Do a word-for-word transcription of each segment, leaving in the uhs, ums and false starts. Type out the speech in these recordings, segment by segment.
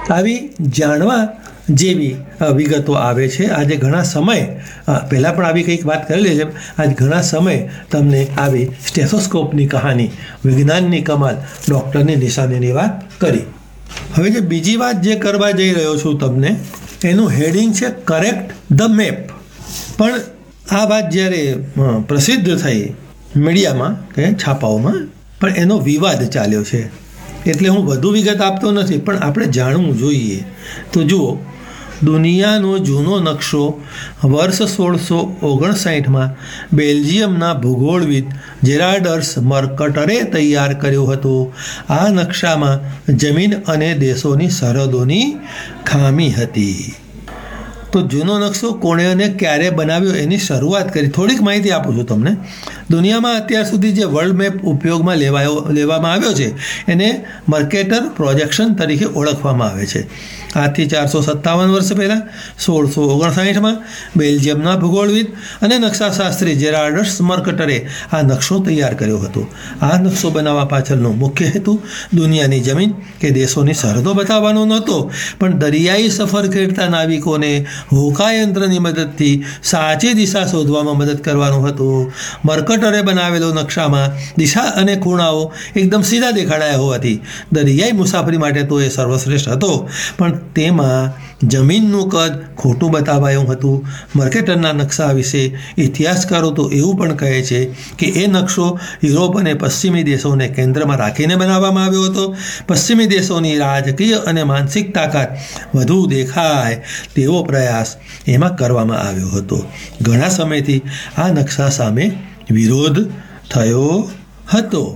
આવી જાણવા જેવી વિગતો આવે છે. આજે ઘણા સમય પહેલાં પણ આવી કંઈક વાત કરેલી છે. આજ ઘણા સમય તમને આવી સ્ટેથોસ્કોપની કહાની, વિજ્ઞાનની કમાલ, ડૉક્ટરની નિશાનીની વાત કરી. હવે જે બીજી વાત જે કરવા જઈ રહ્યો છું તમને, એનું હેડિંગ છે કરેક્ટ ધ મેપ. પણ આ વાત જ્યારે પ્રસિદ્ધ થઈ મીડિયામાં કે છાપાઓમાં, પણ એનો વિવાદ ચાલ્યો છે, એટલે હું વધુ વિગત આપતો નથી, પણ આપણે જાણવું જોઈએ. તો જુઓ, દુનિયાનો જૂનો નકશો વર્ષ સોળસો ઓગણસાઠમાં બેલ્જિયમના ભૂગોળવિદ જેરાર્ડસ મર્કટરે તૈયાર કર્યો હતો. આ નકશામાં જમીન અને દેશોની સરહદોની ખામી હતી. તો જૂનો નકશો કોણે અને ક્યારે બનાવ્યો એની શરૂઆત કરી. થોડીક માહિતી આપું છું તમને. દુનિયામાં અત્યાર સુધી જે વર્લ્ડ મેપ ઉપયોગમાં લેવાયો લેવામાં આવ્યો છે એને મર્કેટર પ્રોજેક્શન તરીકે ઓળખવામાં આવે છે. આજથી ચારસો સત્તાવન વર્ષ પહેલાં સોળસો ઓગણસાઠમાં બેલ્જિયમના ભૂગોળવિદ અને નકશાશાસ્ત્રી જેરાર્ડસ મર્કટરે આ નકશો તૈયાર કર્યો હતો. આ નકશો બનાવવા પાછળનો મુખ્ય હેતુ દુનિયાની જમીન કે દેશોની સરહદો બતાવવાનો નહોતો, પણ દરિયાઈ સફર કરતા નાવિકોને હોકાયંત્રની મદદથી સાચી દિશા શોધવામાં મદદ કરવાનું હતું. મર્કટરે બનાવેલો નકશામાં દિશા અને ખૂણાઓ એકદમ સીધા દેખાડાયા હોવાથી દરિયાઈ મુસાફરી માટે તો એ સર્વશ્રેષ્ઠ હતો, પણ તેમાં જમીનનું કદ ખોટું બતાવાયું હતું. મર્કેટરના નકશા વિશે ઇતિહાસકારો તો એવું પણ કહે છે કે એ નકશો યુરોપ અને પશ્ચિમી દેશોને કેન્દ્રમાં રાખીને બનાવવામાં આવ્યો હતો. પશ્ચિમી દેશોની રાજકીય અને માનસિક તાકાત વધુ દેખાય તેવો પ્રયાસ એમાં કરવામાં આવ્યો હતો. ઘણા સમયથી આ નકશા સામે વિરોધ થયો હતો.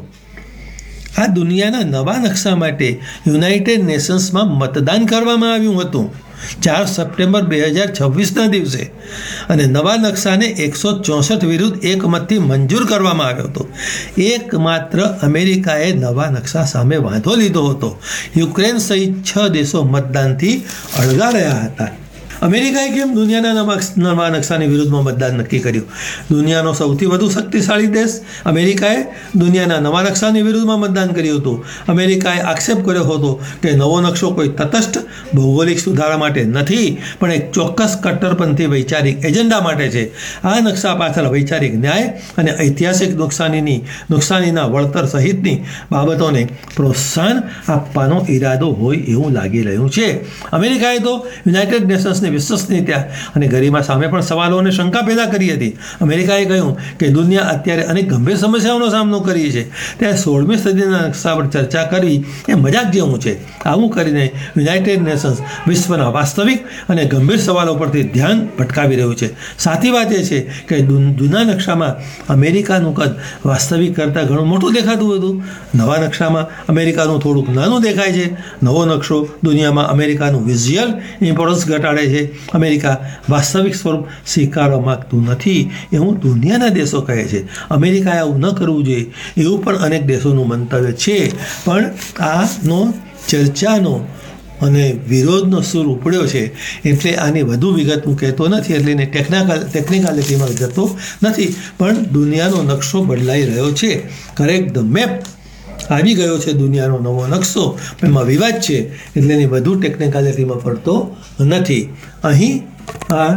આ દુનિયાના નવા નકશા માટે યુનાઇટેડ નેશન્સમાં મતદાન કરવામાં આવ્યું હતું ચાર સપ્ટેમ્બર બે હજાર છવ્વીસના દિવસે, અને નવા નકશાને એકસો ચોસઠ વિરુદ્ધ એક મતથી મંજૂર કરવામાં આવ્યો હતો. એકમાત્ર અમેરિકાએ નવા નકશા સામે વાંધો લીધો હતો. યુક્રેન સહિત છ દેશો મતદાનથી અળગા રહ્યા હતા. અમેરિકાએ કેમ દુનિયાના નવા નકશાની વિરુદ્ધમાં મતદાન નક્કી કર્યું? દુનિયાનો સૌથી વધુ શક્તિશાળી દેશ અમેરિકાએ દુનિયાના નવા નકશાની વિરુદ્ધમાં મતદાન કર્યું હતું. અમેરિકાએ આક્ષેપ કર્યો હતો કે નવો નકશો કોઈ તટસ્થ ભૌગોલિક સુધારા માટે નથી, પણ એક ચોક્કસ કટ્ટરપંથી વૈચારિક એજન્ડા માટે છે. આ નકશા પાછળ વૈચારિક ન્યાય અને ઐતિહાસિક નુકસાનીની નુકસાનીના વળતર સહિતની બાબતોને પ્રોત્સાહન આપવાનો ઈરાદો હોય એવું લાગી રહ્યું છે. અમેરિકાએ તો યુનાઇટેડ નેશન્સની વિશ્વસનીયતા અને ગરિમા સામે પણ સવાલો અને શંકા પેદા કરી હતી. અમેરિકાએ કહ્યું કે દુનિયા અત્યારે અનેક ગંભીર સમસ્યાઓનો સામનો કરી છે, ત્યારે સોળમી સદીના નકશા પર ચર્ચા કરવી એ મજાક જેવું છે. આવું કરીને યુનાઇટેડ નેશન્સ વિશ્વના વાસ્તવિક અને ગંભીર સવાલો પરથી ધ્યાન ભટકાવી રહ્યું છે. સાચી વાત એ છે કે જૂના નકશામાં અમેરિકાનું કદ વાસ્તવિક કરતાં ઘણું મોટું દેખાતું હતું. નવા નકશામાં અમેરિકાનું થોડુંક નાનું દેખાય છે. નવો નકશો દુનિયામાં અમેરિકાનું વિઝ્યુઅલ ઇમ્પોર્ટન્સ ઘટાડે છે. અમેરિકા વાસ્તવિક સ્વરૂપ સ્વીકારવા માંગતું નથી એવું દુનિયાના દેશો કહે છે. અમેરિકાએ આવું ન કરવું જોઈએ એવું પણ અનેક દેશોનું મંતવ્ય છે, પણ આનો ચર્ચાનો અને વિરોધનો સૂર ઉપડ્યો છે, એટલે આની વધુ વિગત હું કહેતો નથી, એટલે એને ટેકનિકલ ટેકનિકાલિટીમાં જતો નથી. પણ દુનિયાનો નકશો બદલાઈ રહ્યો છે. કરેક્ટ ધ મેપ આવી ગયો છે દુનિયાનો નવો નકશો, એમાં વિવાદ છે, એટલે એની વધુ ટેકનિકાલિટીમાં પડતો નથી. અહીં આ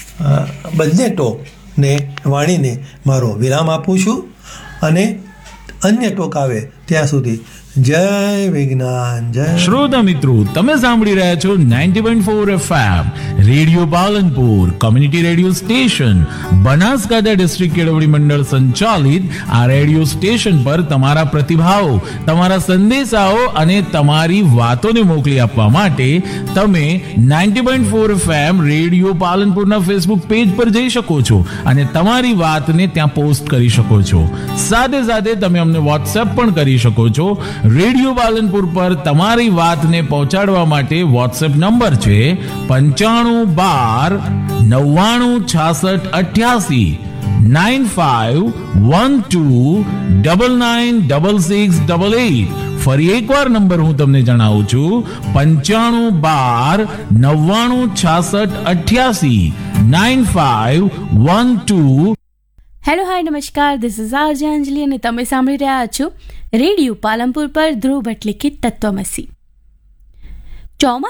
બંને ટોકને વાણીને મારો વિરામ આપું છું, અને અન્ય ટોક આવે ત્યાં સુધી જય વિજ્ઞાન. જય શ્રોતા મિત્રો, તમે સાંભળી રહ્યા છો ninety point four FM radio Palanpur, community radio station, Banaskantha district કેળવણી મંડળ સંચાલિત આ રેડિયો સ્ટેશન પર તમારા પ્રતિભાવો, તમારા સંદેશાઓ અને તમારી વાતોને મોકલી આપવા માટે તમે ninety point four FM radio પાલનપુરના Facebook page પર જઈ શકો છો અને તમારી વાતને ત્યાં પોસ્ટ કરી શકો છો. સાથે સાથે તમે અમને વોટ્સએપ પણ કરી શકો છો. રેડિયો પાલનપુર પર તમારી વાતને પહોંચાડવા માટે વોટ્સએપ નંબર છે પંચાણું બાર નવ્વાણું છાસઠ અઠ્યાસી nine five one two double nine double six double eight. ફરી એકવાર નંબર હું તમને જણાવું છું, પંચાણું બાર નવ્વાણું છાસઠ અઠ્યાસી nine five one two. Hello hi નમસ્કાર, ધીસ ઇઝ આરજે અંજલિ અને તમે સાંભળી રહ્યા છો રેડિયો પાલનપુર પર ધ્રુવ ભટ્ટ લિખિત તત્વમસી. ચોમા